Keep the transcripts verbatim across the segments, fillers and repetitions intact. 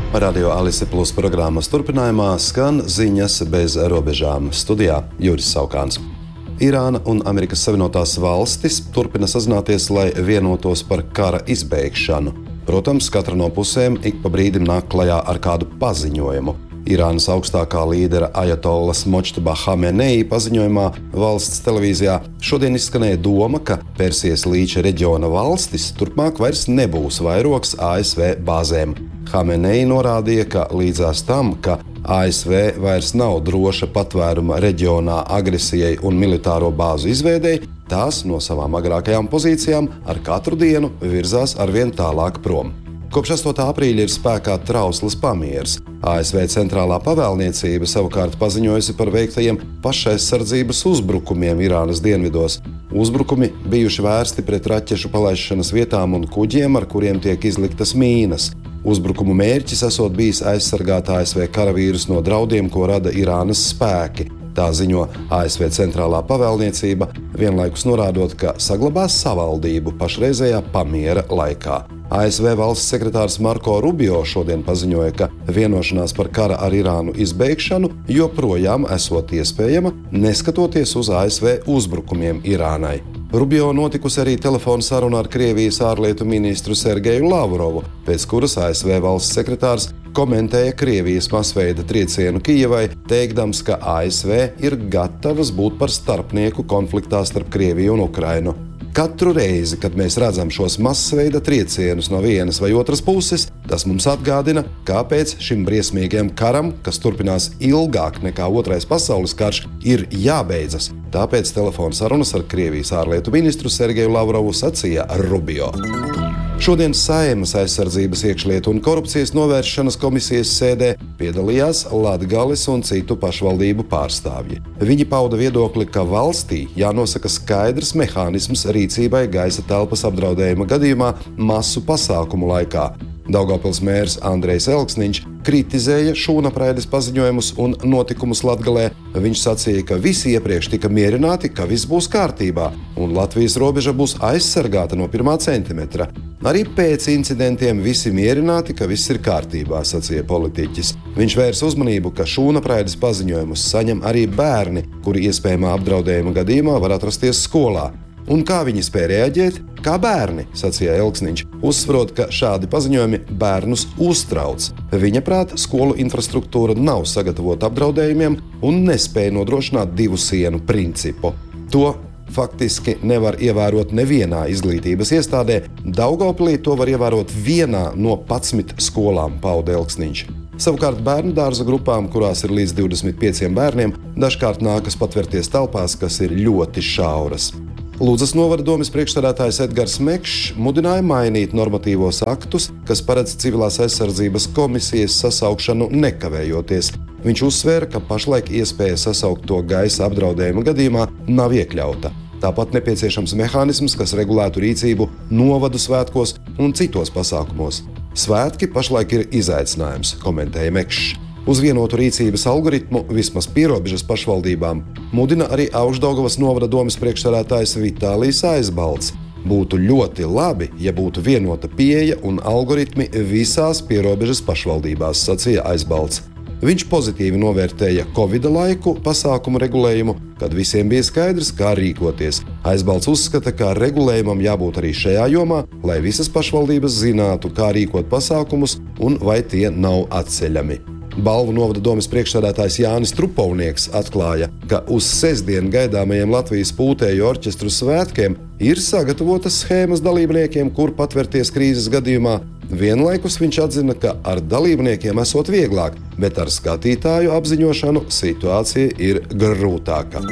Radio Alise Plus programmas turpinājumā skan ziņas bez robežām. Studijā Juris Saukāns. Irāna un Amerikas Savienotās valstis turpina sazināties, lai vienotos par kara izbeigšanu. Protams, katra no pusēm ik pa brīdim nāk klajā ar kādu paziņojumu. Irānas augstākā līdera Ajatollas Močtaba Hamenei paziņojumā valsts televīzijā šodien izskanēja doma, ka Persijas līča reģiona valstis turpmāk vairs nebūs vairogs A S V bāzēm. Hamenei norādīja, ka līdzās tam, ka A S V vairs nav droša patvēruma reģionā agresijai un militāro bāzu izveidei, tās no savām agrākajām pozīcijām ar katru dienu virzās arvien tālāk prom. Kopš astotā aprīļa ir spēkā trauslas pamieris. A S V centrālā pavēlniecība savukārt paziņojusi par veiktajiem pašaizsardzības uzbrukumiem Irānas dienvidos. Uzbrukumi bijuši vērsti pret raķešu palaišanas vietām un kuģiem, ar kuriem tiek izliktas mīnas. Uzbrukumu mērķis esot bijis aizsargāt A S V karavīrus no draudiem, ko rada Irānas spēki. Tā ziņo A S V centrālā pavēlniecība, vienlaikus norādot, ka saglabās savaldību pašreizējā pamiera laikā. A S V valsts sekretārs Marko Rubio šodien paziņoja, ka vienošanās par kara ar Irānu izbeigšanu joprojām esot iespējama, neskatoties uz A S V uzbrukumiem Irānai. Rubio notikusi arī telefona saruna ar Krievijas ārlietu ministru Sergeju Lavrovu, pēc kuras A S V valsts sekretārs komentēja Krievijas masveida triecienu Kijevai, teikdams, ka A S V ir gatavas būt par starpnieku konfliktā starp Krieviju un Ukrainu. Katru reizi, kad mēs redzam šos masveida triecienus no vienas vai otras puses, tas mums atgādina, kāpēc šim briesmīgajam karam, kas turpinās ilgāk nekā Otrais pasaules karš, ir jābeidzas. Tāpēc telefona sarunas ar Krievijas ārlietu ministru Sergeju Lavrovu sacīja Rubio. Šodien Saeimas aizsardzības, iekšlietu un korupcijas novēršanas komisijas sēdē piedalījās Latgales un citu pašvaldību pārstāvji. Viņi pauda viedokli, ka valstī jānosaka skaidrs mehānisms rīcībai gaisa telpas apdraudējuma gadījumā masu pasākumu laikā. Daugavpils mērs Andrejs Elksniņš kritizēja šūnapraides paziņojumus un notikumus Latgalē. Viņš sacīja, ka visi iepriekš tika mierināti, ka viss būs kārtībā un Latvijas robeža būs aizsargāta no pirmā centimetra. Arī pēc incidentiem visi mierināti, ka viss ir kārtībā, sacīja politiķis. Viņš vērs uzmanību, ka šūnapraides paziņojumus saņem arī bērni, kuri iespējamā apdraudējuma gadījumā var atrasties skolā. Un kā viņi spēja reaģēt? Kā bērni, sacīja Elksniņš, uzsverot, ka šādi paziņojumi bērnus uztrauc. Viņa prāt, skolu infrastruktūra nav sagatavota apdraudējumiem un nespēja nodrošināt divu sienu principu. To faktiski nevar ievērot nevienā izglītības iestādē. Daugavpilī to var ievērot vienā no padsmit skolām, pauda Elksniņš. Savukārt bērnu dārza grupām, kurās ir līdz divdesmit pieciem bērniem, dažkārt nākas patvērties telpās, kas ir ļoti šauras. Lūdzas novada domes priekšsēdētājs Edgars Mekšs mudināja mainīt normatīvos aktus, kas paredz civilās aizsardzības komisijas sasaukšanu nekavējoties. Viņš uzsvēra, ka pašlaik iespēja sasaukt to gaisa apdraudējuma gadījumā nav iekļauta. Tāpat nepieciešams mehānisms, kas regulētu rīcību novadu svētkos un citos pasākumos. Svētki pašlaik ir izaicinājums, komentēja Mekšs. Uz vienotu rīcības algoritmu vismaz pierobežas pašvaldībām mudina arī Augšdaugavas novada domes priekšsēdētājs Vitālijs Aizbalts. Būtu ļoti labi, ja būtu vienota pieeja un algoritmi visās pierobežas pašvaldībās, sacīja Aizbalts. Viņš pozitīvi novērtēja Covida laiku pasākumu regulējumu, kad visiem bija skaidrs, kā rīkoties. Aizbalts uzskata, ka regulējumam jābūt arī šajā jomā, lai visas pašvaldības zinātu, kā rīkot pasākumus un vai tie nav atceļami. Balvu novada domes priekšsēdētājs Jānis Trupovnieks atklāja, ka uz sestdien gaidāmajiem Latvijas pūtēju orķestru svētkiem ir sagatavotas schēmas dalībniekiem, kur patvērties krīzes gadījumā. Vienlaikus viņš atzina, ka ar dalībniekiem esot vieglāk, bet ar skatītāju apziņošanu situācija ir grūtāka.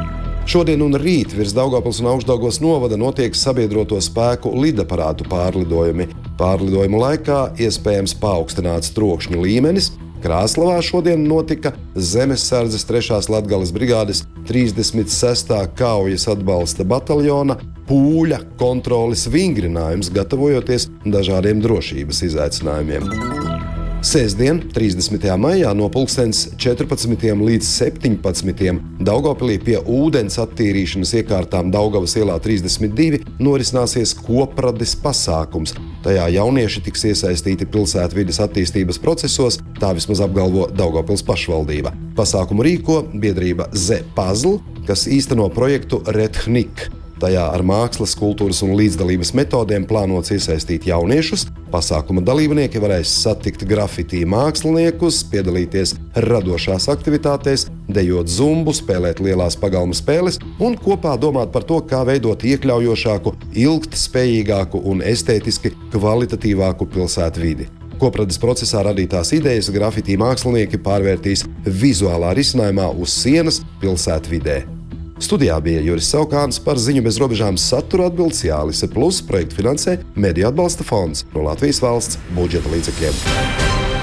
Šodien un rīt virs Daugavpils un Augšdaugavas novada notiek sabiedroto spēku lidaparātu pārlidojumi. Pārlidojumu laikā iespējams paaugstināts trokšņu līmenis. Krāslavā šodien notika Zemessardzes trešās Latgales brigādes trīsdesmit sestā kaujas atbalsta bataljona pūļa kontroles vingrinājums, gatavojoties dažādiem drošības izaicinājumiem. Sēsdien, trīsdesmitajā maijā no pulkstens četrpadsmitiem līdz septiņpadsmitiem Daugavpilī pie ūdens attīrīšanas iekārtām Daugavas ielā trīsdesmit divi norisināsies koprades pasākums. Tajā jaunieši tiks iesaistīti pilsētvides attīstības procesos, tā vismaz apgalvo Daugavpils pašvaldība. Pasākumu rīko biedrība Z Puzzle, kas īsteno projektu Redhnik. Tajā ar mākslas, kultūras un līdzdalības metodēm plānots iesaistīt jauniešus. Pasākuma dalībnieki varēs satikt grafitī māksliniekus, piedalīties radošās aktivitātēs, dejot zumbu, spēlēt lielās pagalma spēles un kopā domāt par to, kā veidot iekļaujošāku, ilgtspējīgāku un estētiski kvalitatīvāku pilsētu vidi. Koprades procesā radītās idejas grafitī mākslinieki pārvērtīs vizuālā risinājumā uz sienas pilsētvidē. Studijā bija Juris Saukāns, par ziņu bez robežām satura atbildes Jālise Plus, projektu finansē Mediju atbalsta fonds no Latvijas valsts budžeta līdzekļiem.